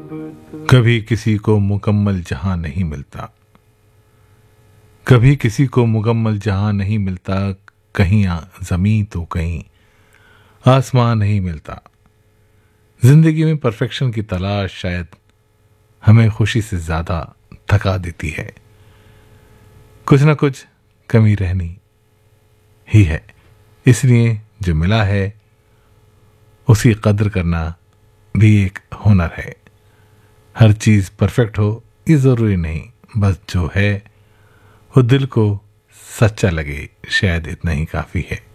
कभी किसी को मुकम्मल जहां नहीं मिलता, कभी किसी को मुकम्मल जहां नहीं मिलता, कहीं ज़मीं तो कहीं आसमां नहीं मिलता। जिंदगी में परफेक्शन की तलाश शायद हमें खुशी से ज़्यादा थका देती है। कुछ ना कुछ कमी रहनी ही है, इसलिए जो मिला है उसी कदर करना भी एक हुनर है। हर चीज़ परफेक्ट हो ये ज़रूरी नहीं, बस जो है वो दिल को सच्चा लगे, शायद इतना ही काफ़ी है।